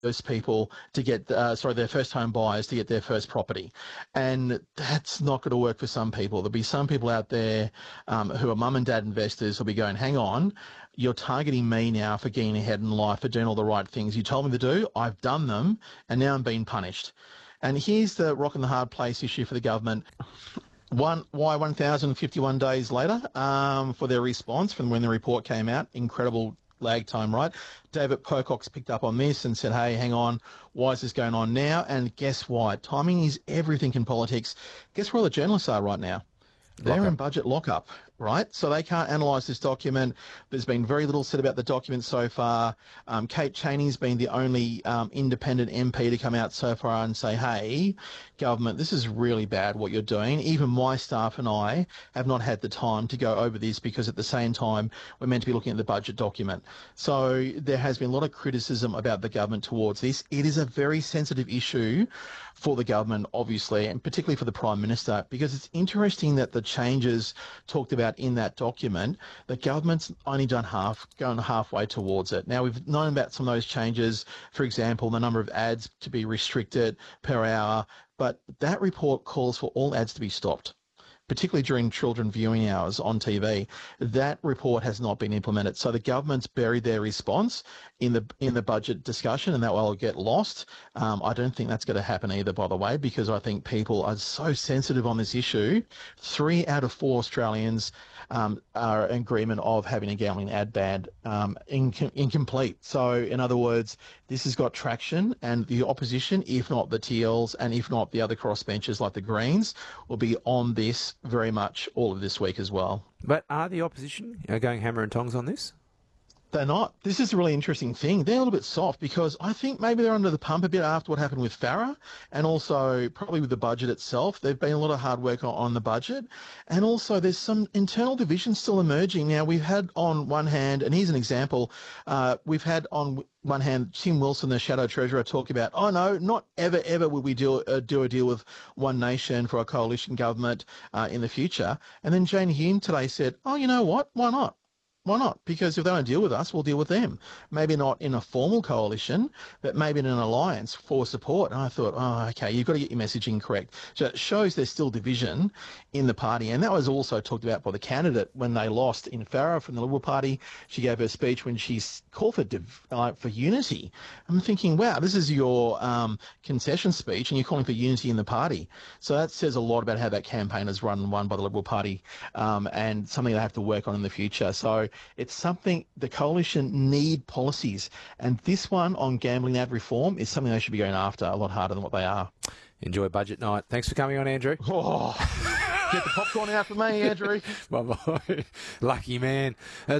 those people to get, their first home buyers to get their first property. And that's not going to work for some people. There'll be some people out there who are mum and dad investors who'll be going, hang on, you're targeting me now for getting ahead in life, for doing all the right things you told me to do. I've done them, and now I'm being punished. And here's the rock and the hard place issue for the government. Why 1,051 days later for their response from when the report came out? Incredible lag time, right? David Pocock's picked up on this and said, hey, hang on, why is this going on now? And guess what? Timing is everything in politics. Guess where all the journalists are right now? They're in budget lockup, right? So they can't analyse this document. There's been very little said about the document so far. Kate Cheney's been the only independent MP to come out so far and say, hey, government, this is really bad what you're doing. Even my staff and I have not had the time to go over this because at the same time we're meant to be looking at the budget document. So there has been a lot of criticism about the government towards this. It is a very sensitive issue for the government, obviously, and particularly for the Prime Minister, because it's interesting that the changes talked about in that document, the government's only done going halfway towards it. Now, we've known about some of those changes, for example, the number of ads to be restricted per hour, but that report calls for all ads to be stopped, particularly during children viewing hours on TV. That report has not been implemented. So the government's buried their response in the budget discussion, and that will get lost. I don't think that's going to happen either, by the way, because I think people are so sensitive on this issue. 3 out of 4 Australians are in agreement of having a gambling ad ban incomplete. So, in other words, this has got traction, and the opposition, if not the TLs and if not the other crossbenchers like the Greens, will be on this very much all of this week as well. But are the opposition going hammer and tongs on this? They're not. This is a really interesting thing. They're a little bit soft because I think maybe they're under the pump a bit after what happened with Farah and also probably with the budget itself. There's been a lot of hard work on the budget, and also there's some internal divisions still emerging. Now, we've had on one hand, and here's an example, we've had on one hand Tim Wilson, the Shadow Treasurer, talk about, oh no, not ever will we do a deal with One Nation for a coalition government in the future. And then Jane Hume today said, oh, you know what, why not? Why not? Because if they don't deal with us, we'll deal with them. Maybe not in a formal coalition, but maybe in an alliance for support. And I thought, oh, okay, you've got to get your messaging correct. So it shows there's still division in the party. And that was also talked about by the candidate when they lost in Farah from the Liberal Party. She gave her speech when she called for unity. I'm thinking, wow, this is your concession speech and you're calling for unity in the party. So that says a lot about how that campaign is run and won by the Liberal Party and something they have to work on in the future. So it's something the coalition need policies, and this one on gambling ad reform is something they should be going after a lot harder than what they are. Enjoy budget night. Thanks for coming on, Andrew. Oh, get the popcorn out for me, Andrew. Bye-bye. Lucky man.